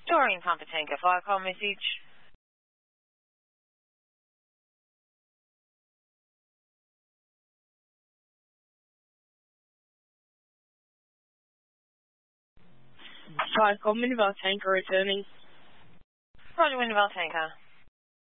Doreen Pampa Tanker, fire call message. Fire call Minival Tanker returning. Roger, Minival Tanker.